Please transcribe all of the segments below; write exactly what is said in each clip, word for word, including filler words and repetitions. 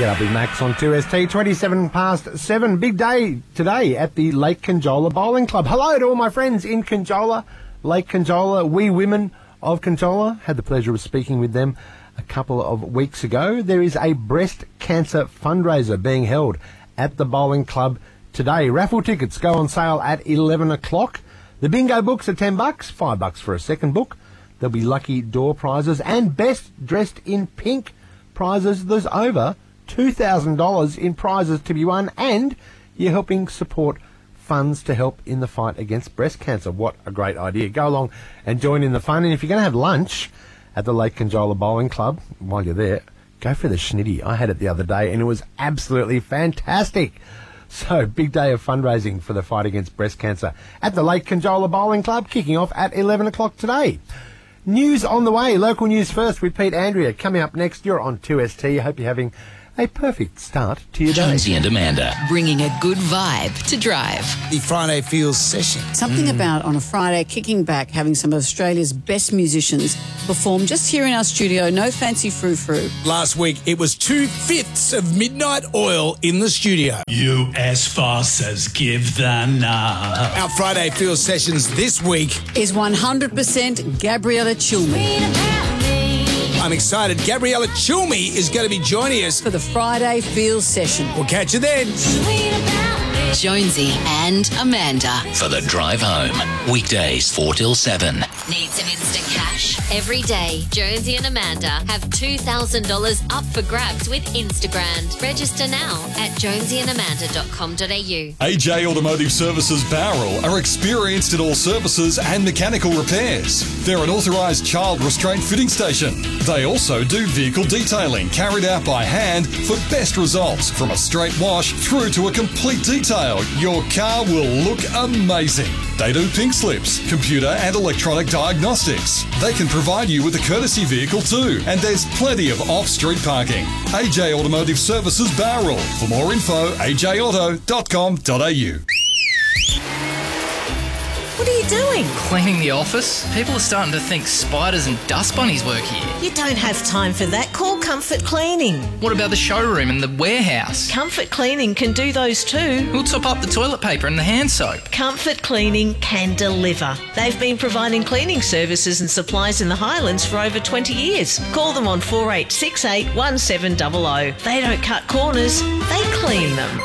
Get up with Max on two S T, twenty-seven past seven. Big day today at the Lake Conjola Bowling Club. Hello to all my friends in Conjola, Lake Conjola. We women of Conjola, had the pleasure of speaking with them a couple of weeks ago. There is a breast cancer fundraiser being held at the bowling club today. Raffle tickets go on sale at eleven o'clock. The bingo books are ten bucks, five bucks for a second book. There'll be lucky door prizes and best dressed in pink prizes. There's over two thousand dollars in prizes to be won, and you're helping support funds to help in the fight against breast cancer. What a great idea. Go along and join in the fun. And if you're going to have lunch at the Lake Conjola Bowling Club, while you're there, go for the schnitty. I had it the other day and it was absolutely fantastic. So, big day of fundraising for the fight against breast cancer at the Lake Conjola Bowling Club, kicking off at eleven o'clock today. News on the way. Local news first with Pete Andrea. Coming up next, you're on two S T. I hope you're having a perfect start to your day. Jonesy and Amanda. Bringing a good vibe to drive. The Friday Feels session. Something mm. about on a Friday kicking back, having some of Australia's best musicians perform just here in our studio. No fancy frou-frou. Last week, it was two-fifths of Midnight Oil in the studio. You as fast as give the nod. Our Friday Feels sessions this week is one hundred percent Gabriella Cilmi. I'm excited. Gabriella Cilmi is going to be joining us for the Friday Feels session. We'll catch you then. Jonesy and Amanda. For the drive home. Weekdays four till seven. Need some instant cash? Every day, Jonesy and Amanda have two thousand dollars up for grabs with Instagram. Register now at jonesy and amanda dot com dot a u. A J Automotive Services Bowral are experienced in all services and mechanical repairs. They're an authorised child restraint fitting station. They also do vehicle detailing carried out by hand for best results, from a straight wash through to a complete detail. Your car will look amazing. They do pink slips, computer and electronic diagnostics. They can provide you with a courtesy vehicle too, and there's plenty of off-street parking. A J Automotive Services Bowral. For more info, a j auto dot com dot a u. What are you doing? Cleaning the office. People are starting to think spiders and dust bunnies work here. You don't have time for that. Call Comfort Cleaning. What about the showroom and the warehouse? Comfort Cleaning can do those too. We'll top up the toilet paper and the hand soap. Comfort Cleaning can deliver. They've been providing cleaning services and supplies in the Highlands for over twenty years. Call them on four eight six eight one seven zero zero. They don't cut corners, they clean them.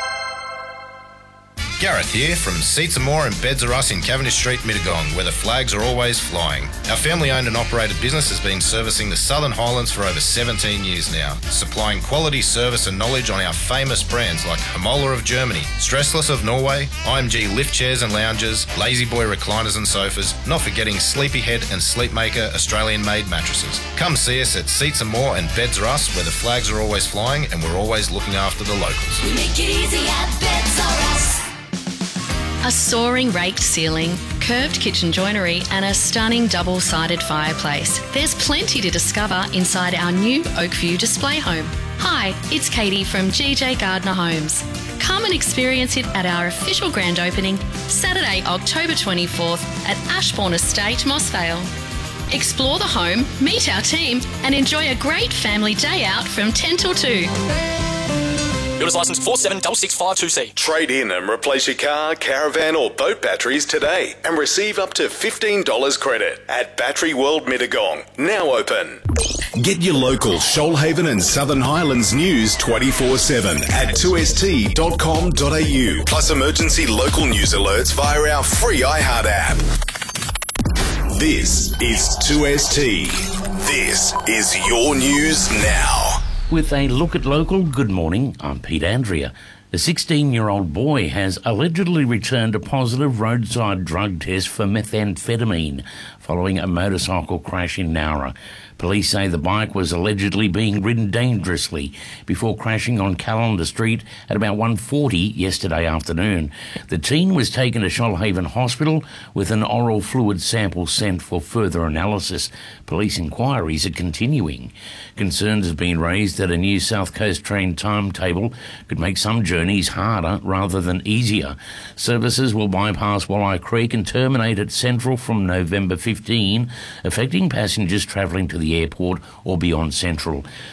Gareth here from Seats and More and Beds Are Us in Cavendish Street, Mittagong, where the flags are always flying. Our family-owned and operated business has been servicing the Southern Highlands for over seventeen years now, supplying quality service and knowledge on our famous brands like Hamola of Germany, Stressless of Norway, I M G lift chairs and lounges, Lazy Boy recliners and sofas, not forgetting Sleepyhead and Sleepmaker Australian-made mattresses. Come see us at Seats and More and Beds Are Us, where the flags are always flying and we're always looking after the locals. We make it easy at Beds Are Us. A soaring raked ceiling, curved kitchen joinery and a stunning double-sided fireplace. There's plenty to discover inside our new Oakview display home. Hi, it's Katie from G J Gardner Homes. Come and experience it at our official grand opening, Saturday, October twenty-fourth at Ashbourne Estate, Mossvale. Explore the home, meet our team and enjoy a great family day out from ten till two. Builder's licence four seven six six five two C. Trade in and replace your car, caravan or boat batteries today and receive up to fifteen dollars credit at Battery World Mittagong. Now open. Get your local Shoalhaven and Southern Highlands news twenty-four seven at two s t dot com dot a u. Plus emergency local news alerts via our free iHeart app. This is two S T. This is your news now. With a look at local, good morning, I'm Pete Andrea. A sixteen-year-old boy has allegedly returned a positive roadside drug test for methamphetamine following a motorcycle crash in Nowra. Police say the bike was allegedly being ridden dangerously before crashing on Callender Street at about one forty yesterday afternoon. The teen was taken to Shoalhaven Hospital with an oral fluid sample sent for further analysis. Police inquiries are continuing. Concerns have been raised that a new South Coast train timetable could make some journeys harder rather than easier. Services will bypass Walleye Creek and terminate at Central from November fifteenth, affecting passengers travelling to the airport or beyond Central.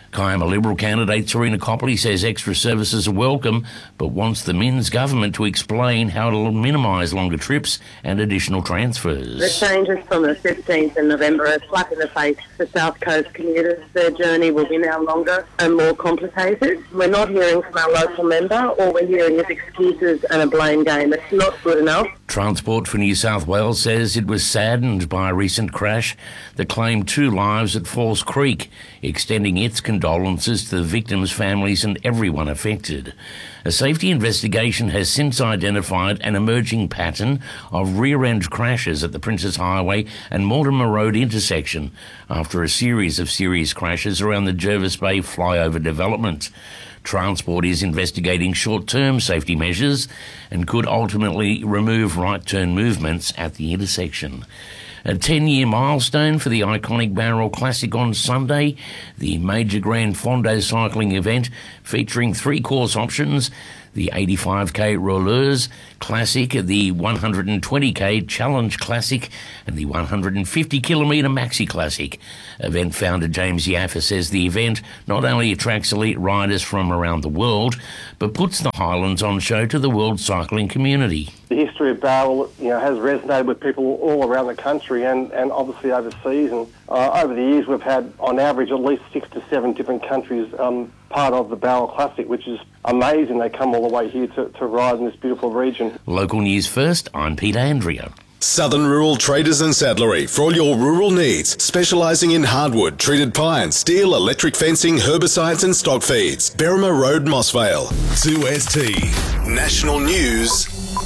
Kiama Liberal candidate Serena Copley says extra services are welcome, but wants the Minns government to explain how to minimise longer trips and additional transfers. The changes from the fifteenth of November are a slap in the face for South Coast commuters. Their journey will be now longer and more complicated. We're not hearing from our local member. All we're hearing is excuses and a blame game. It's not good enough. Transport for New South Wales says it was saddened by a recent crash that claimed two lives at Falls Creek, extending its condolences to the victims' families and everyone affected. A safety investigation has since identified an emerging pattern of rear-end crashes at the Princes Highway and Mortimer Road intersection after a series of serious crashes around the Jervis Bay flyover development. Transport is investigating short-term safety measures and could ultimately remove right-turn movements at the intersection. A ten-year milestone for the iconic Bowral Classic on Sunday, the major Grand Fondo cycling event featuring three course options, the eighty-five k Rollers Classic, the one hundred twenty k Challenge Classic and the one hundred fifty kilometre Maxi Classic. Event founder James Yaffa says the event not only attracts elite riders from around the world, but puts the Highlands on show to the world cycling community. The history of Bowral, you know, has resonated with people all around the country and, and obviously overseas. And uh, over the years, we've had, on average, at least six to seven different countries um, part of the Bowral Classic, which is amazing. They come all the way here to, to ride in this beautiful region. Local News First, I'm Peter Andrea. Southern Rural Traders and Saddlery for all your rural needs, specialising in hardwood, treated pine, steel, electric fencing, herbicides and stock feeds. Berrima Road, Mossvale. two S T National News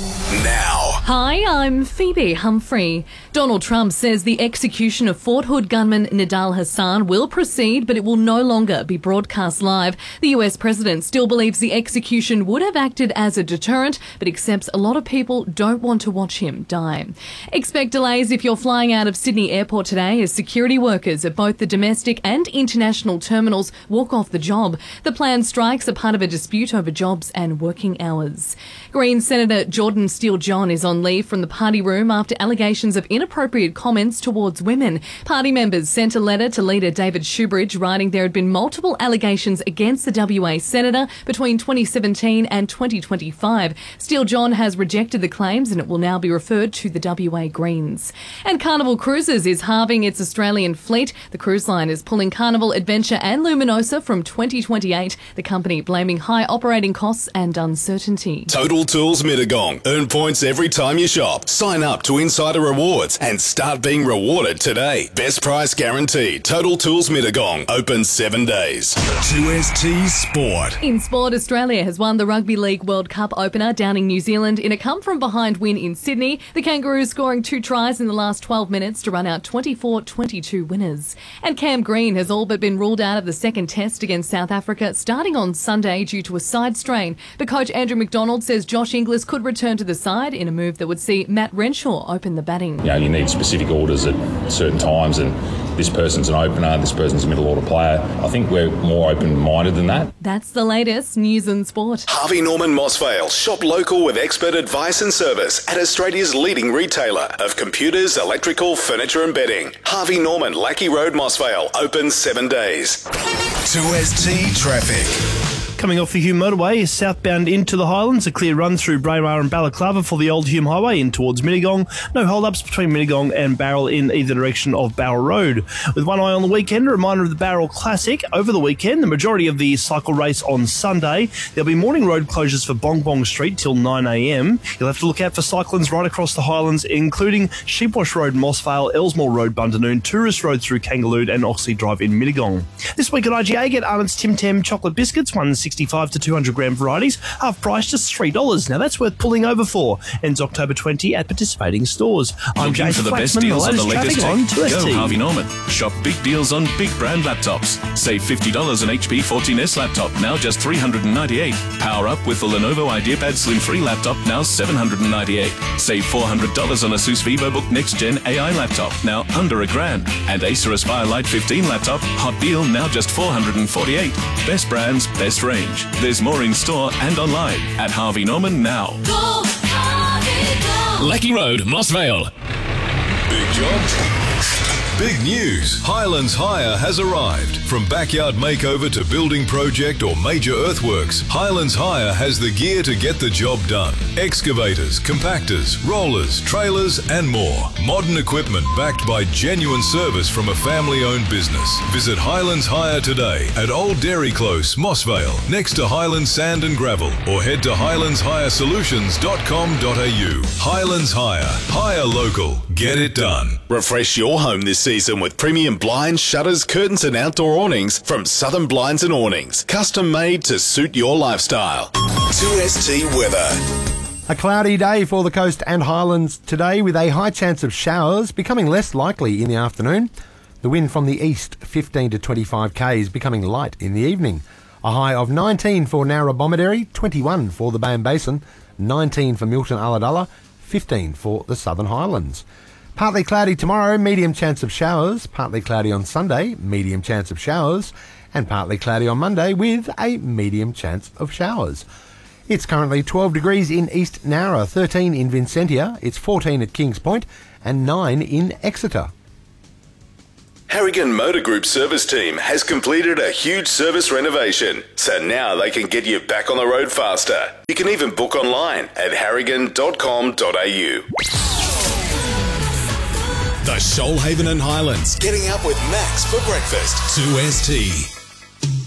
now. Hi, I'm Phoebe Humphrey. Donald Trump says the execution of Fort Hood gunman Nidal Hassan will proceed, but it will no longer be broadcast live. The U S president still believes the execution would have acted as a deterrent, but accepts a lot of people don't want to watch him die. Expect delays if you're flying out of Sydney Airport today as security workers at both the domestic and international terminals walk off the job. The planned strikes are part of a dispute over jobs and working hours. Greens Senator Jordan Steele-John is on leave from the party room after allegations of inappropriate comments towards women. Party members sent a letter to leader David Shoebridge writing there had been multiple allegations against the W A senator between twenty seventeen and twenty twenty-five. Steele-John has rejected the claims and it will now be referred to the W A Greens. And Carnival Cruises is halving its Australian fleet. The cruise line is pulling Carnival, Adventure and Luminosa from twenty twenty-eight, the company blaming high operating costs and uncertainty. Total Tools Mittagong. Earn points every time you shop. Sign up to Insider Rewards and start being rewarded today. Best price guaranteed. Total Tools Mittagong. Open seven days. two S T Sport. In sport, Australia has won the Rugby League World Cup opener down in New Zealand in a come-from-behind win in Sydney. The Kangaroos scoring two tries in the last twelve minutes to run out twenty-four twenty-two winners. And Cam Green has all but been ruled out of the second test against South Africa starting on Sunday due to a side strain. But coach Andrew McDonald says Josh Inglis could return to the side in a move that would see Matt Renshaw open the batting. You know, you need specific orders at certain times, and this person's an opener, this person's a middle order player. I think we're more open-minded than that. That's the latest news and sport. Harvey Norman Mossvale. Shop local with expert advice and service at Australia's leading retailer of computers, electrical, furniture and bedding. Harvey Norman, Lackey Road, Mossvale. Open seven days. two S T Traffic. Coming off the Hume motorway, southbound into the Highlands, a clear run through Braemar and Balaclava for the old Hume highway in towards Mittagong. No hold-ups between Mittagong and Bowral in either direction of Bowral Road. With one eye on the weekend, a reminder of the Bowral Classic. Over the weekend, the majority of the cycle race on Sunday. There'll be morning road closures for Bong Bong Street till nine a m. You'll have to look out for cyclones right across the Highlands, including Sheepwash Road, Mossvale, Elsmore Road, Bundanoon, Tourist Road through Kangaloo and Oxley Drive in Mittagong. This week at I G A, get Arnott's Tim Tam chocolate biscuits, one sixty-five to two hundred gram varieties, half price just three dollars. Now that's worth pulling over for. Ends October twentieth at participating stores. I'm Looking Jason for the Flaxman, best deals the on the latest latest traffic on tech? two S T. Go Harvey Norman. Shop big deals on big brand laptops. Save fifty dollars on H P fourteen S laptop, now just three hundred ninety-eight dollars. Power up with the Lenovo IdeaPad Slim three laptop, now seven hundred ninety-eight dollars. Save four hundred dollars on Asus VivoBook Next Gen A I laptop, now under a grand. And Acer Aspire Lite fifteen laptop, hot deal, now just four hundred forty-eight dollars. Best brands, best range. There's more in store and online at Harvey Norman now. Go, Harvey, go. Lackey Road, Mossvale. Big job. Big news! Highlands Hire has arrived. From backyard makeover to building project or major earthworks, Highlands Hire has the gear to get the job done. Excavators, compactors, rollers, trailers and more. Modern equipment backed by genuine service from a family-owned business. Visit Highlands Hire today at Old Dairy Close, Mossvale, next to Highlands Sand and Gravel, or head to highlands hire solutions dot com dot a u. Highlands Hire. Hire local. Get it done. Refresh your home this season with premium blinds, shutters, curtains and outdoor awnings from Southern Blinds and Awnings. Custom made to suit your lifestyle. two S T weather. A cloudy day for the coast and highlands today with a high chance of showers becoming less likely in the afternoon. The wind from the east, fifteen to twenty-five k's, becoming light in the evening. A high of nineteen for Narrabomideri, twenty-one for the Bayern Basin, nineteen for Milton Ulladulla, fifteen for the Southern Highlands. Partly cloudy tomorrow, medium chance of showers. Partly cloudy on Sunday, medium chance of showers. And partly cloudy on Monday with a medium chance of showers. It's currently twelve degrees in East Nowra, thirteen in Vincentia, it's fourteen at Kings Point and nine in Exeter. Harrigan Motor Group service team has completed a huge service renovation, so now they can get you back on the road faster. You can even book online at harrigan dot com dot a u. The Shoalhaven and Highlands, getting up with Max for breakfast. two S T.